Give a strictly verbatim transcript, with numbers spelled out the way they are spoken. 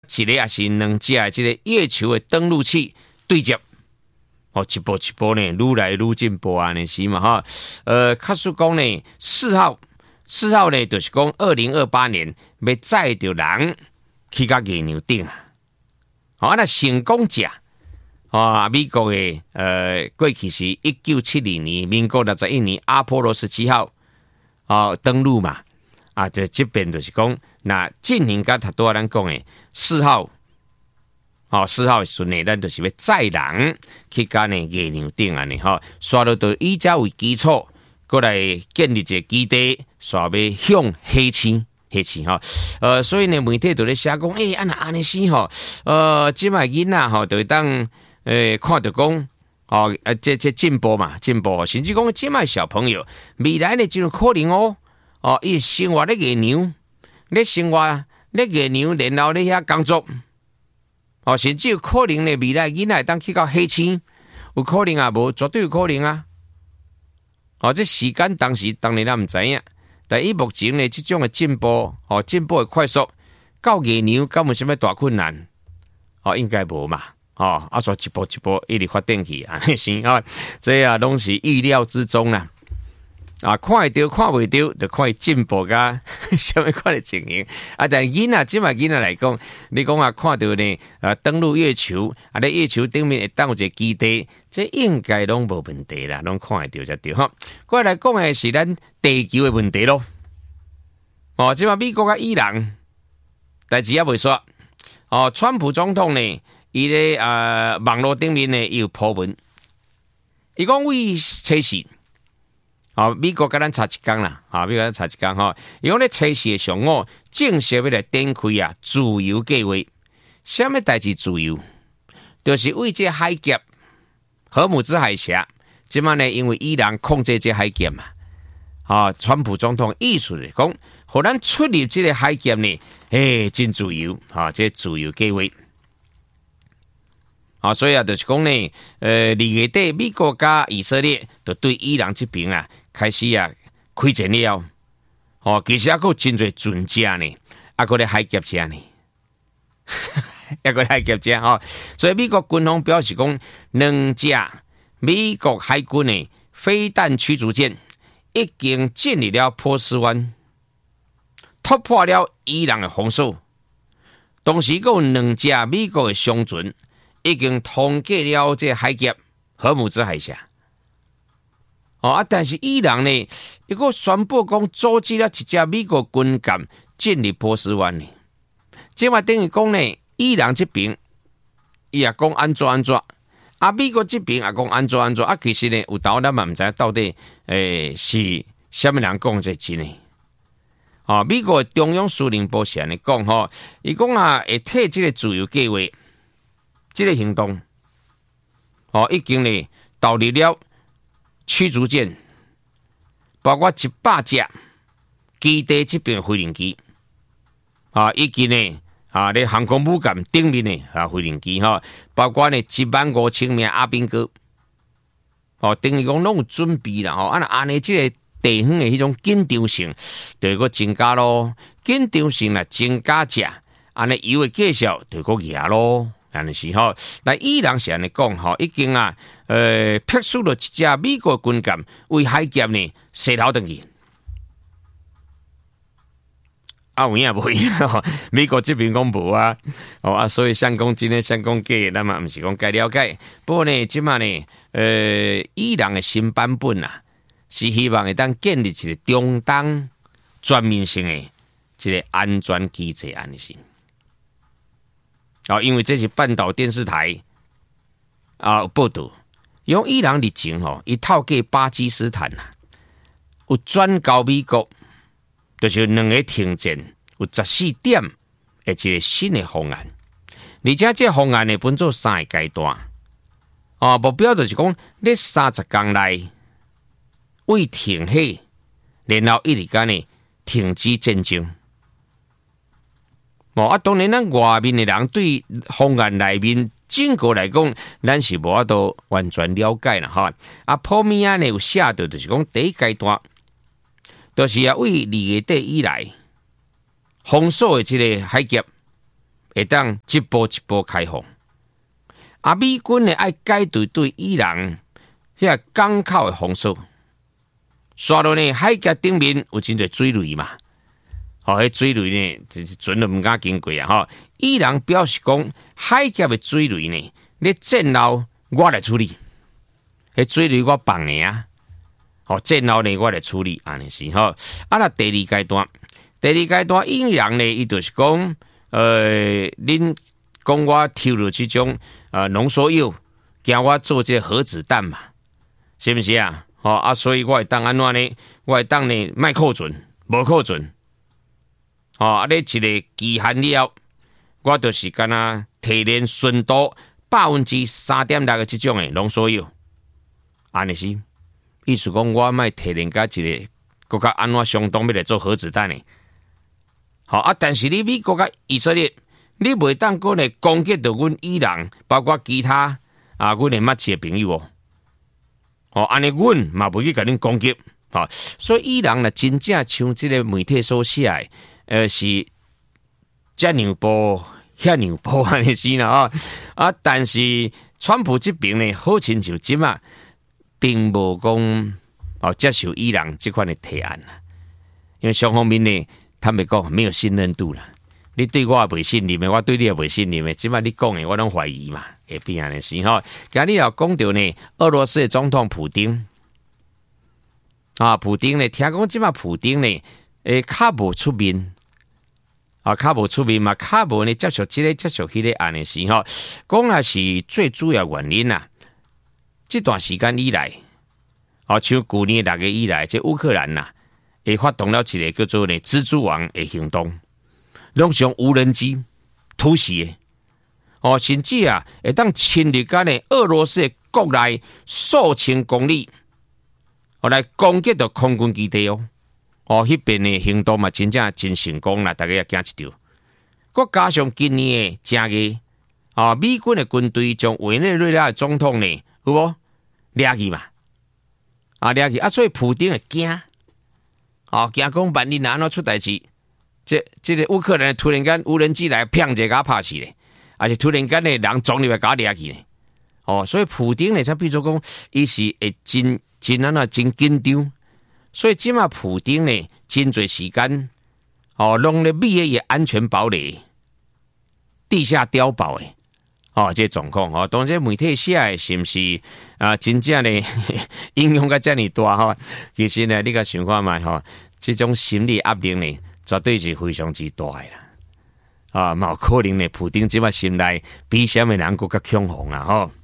一个也是两只的这个月球的登陆器对接，哦，一步一步呢，愈来愈进步啊，呢是嘛哈？呃，卡说讲呢，四号四号呢，就是讲二零二八年要载着人去到月球顶啊，好，那成功者。啊，美国的呃，过去是一九七二年，民国六十一年，阿波罗十七号哦登陆嘛，啊，这这边就是讲，那进行甲他多咱讲的四号，哦，四号顺内咱就是要载人去甲呢月球顶安尼吼，刷到到以这为基础，过来建立一个基地，刷要向火星。黑市哈，呃，所以呢，媒体都在写讲，诶、欸，安那安尼是吼，呃，即卖囡仔吼，就会当诶、呃、看到讲，哦，呃，这这进步嘛，进步，甚至讲即卖小朋友未来呢，就有可能哦，哦，伊生活咧月球，咧生活咧月球，然后咧遐工作，哦，甚至有可能呢，未来囡仔当去到黑星，有可能啊，无绝对有可能啊，哦，这时间当时当然咱毋知影。但以目前呢，这种的进步，哦，进步的快速，到月球，敢有什么大困难？哦，应该无嘛，哦，啊，说一步一步一直发展去，安尼是啊，这啊拢是意料之中啦。啊，看会到看袂到，就看伊进步甲什么款的情形。啊，但囡仔即卖囡仔来讲，你讲啊，看到呢，啊，登陆月球，啊，咧月球顶面会当有一个基地，这应该拢无问题啦，拢看会到才对哈。过来讲的是咱地球的问题咯。哦，即卖美国甲伊朗代志也未煞。哦，川普总统呢，伊咧啊网络顶面呢有破文，伊讲为测试。哦，美国甲咱差一天啦，啊，美国咱差一天吼，伊讲咧测试上午正式要来展开啊自由计划。什么代志自由？就是为这海峡荷姆兹海峡，即摆呢因为伊朗控制这海峡嘛，啊，川普总统意思是讲，互咱出入这个海峡呢，诶，真自由，啊，这自由计划。啊，所以啊，就是讲呢，呃，二月底美国加以色列就对伊朗这边啊开始啊开战了，哦，其实还有真侪船只呢，还有咧海峡车呢，还有海峡车哦，所以美国军方表示讲，两架美国海军的飞弹驱逐舰已经进入了波斯湾，突破了伊朗的防守，同时还有两架美国的商船。已经通过了这海峡荷姆兹海峡，哦啊！但是伊朗呢，一个宣布讲组织了一架美国军舰进入波斯湾呢，这嘛等于讲呢，伊朗这边伊也讲安怎安怎，啊，美国这边也讲安怎安怎，啊，其实呢，有道咱嘛唔知到底诶、欸、是什么人讲这真呢？哦，美国中央司令部是安尼讲吼，伊讲啊，会替这个自由计划。这个行动，哦，已经呢导入了驱逐舰，包括一百架基地这边飞行机，啊，以及呢啊，咧航空母舰顶面呢啊飞行机哈，包括呢一万五千名阿兵哥，哦，等于讲拢有准备啦，吼，啊，安尼这个地方的迄种紧张性就会个增加咯，紧张性啦增加者，安尼油的介绍就个压咯。安尼是吼，但伊朗是安尼讲吼，已经啊，呃，派出了一架美国军舰为海峡呢射头登去。啊，有影无影？美国这边讲无啊，哦啊，所以想讲真诶，想讲假，咱嘛毋是讲该了解。不过呢，即马呢，呃，伊朗的新版本啊，是希望会当建立一个中东全面性的一个安全机制，安尼是。哦，因为这是半岛电视台啊报道，用伊朗历前吼，伊透过巴基斯坦啊，有转交美国，就是两个停战有十四点的一个新的方案，而且这个方案呢分做三个阶段，哦，目标就是讲，咧三十天内为停火，然后一日间呢停止战争。哦啊，当然，咱外面的人对方案内面整个来讲，咱是无法度完全了解啦哈。啊，普米亚呢有写到，就是讲第一阶段，就是啊为二月底以来封锁的这个海峡， 会当一步一步开放。啊，美军呢爱改对对伊朗遐港口的封锁，刷落呢海峡顶面有真侪水雷嘛，哦，迄水雷呢，就是船都唔敢经过啊！吼，伊朗表示讲，海峡的水雷呢，你战后我来处理，迄水雷我放的啊，哦，战后呢我来处理，安尼是吼。啊，那第二阶段，第二阶段伊朗呢，伊就是讲，呃，恁讲我抽到这种呃浓缩铀，惊我做这核子弹嘛，是不是啊？哦啊，所以我会当安怎呢？我会当呢卖库存，无库存。哦，啊，你一个期限了，我就是干那提炼纯度百分之三点六的这种的浓缩铀，安尼是意思讲我卖提炼甲一个国家安怎相当要来做核子弹的。好啊，但是你美国甲以色列。你袂当讲来攻击到阮伊朗，包括其他啊，阮的密切朋友哦。哦，安尼阮嘛袂去甲恁攻击，哦，所以伊朗呢真正像即个媒体所写的，呃是遮牛波遐牛波安尼是啦啊啊！但是川普这边呢，好亲像即嘛，并无讲哦接受伊朗这款的提案啦，因为双方面呢，坦白讲没有信任度啦。你对我也袂信任的，我对你也袂信任的，即摆你讲的我拢怀疑嘛，会变安尼是吼。今日又讲到呢，俄罗斯的总统普丁啊，普丁呢，听讲即摆普丁呢，诶，较无出面啊，较无出面嘛，较无呢接受即个接受迄个安尼是吼。讲也是最主要原因啦。这段时间以来，啊，像去年六月以来，这乌克兰呐，会发动了一个叫做呢蜘蛛网的行动。拢上无人机突袭的哦，甚至啊，会当侵入到呢俄罗斯的国内数千公里，哦来攻击到空军基地哦。哦，迄边的行动嘛，真正真成功啦，大家也惊一跳。佮加上今年的正月，啊，美军的军队将委内瑞拉的总统呢，有无掠去嘛？啊，掠去啊，所以普丁会惊，哦，惊讲万一安怎出代志。这这个乌克兰突然间无人机来，砰一下拍死咧，而且突然间呢，人撞入来搞掠去咧。哦，所以普丁呢，才比如讲，伊是会真真安那真紧张。所以即马普丁呢，真侪时间哦，弄咧美嘅安全堡垒、地下碉堡诶。哦，这状况哦，当然媒体写的是不是啊？真正呢，影响个遮尔大哈、哦？其实呢，你个想看嘛哈，这种心理压力呢。绝对是非常之大的啦，啊，冇可能呢，普丁即摆心内比什么人更加恐慌啊！吼。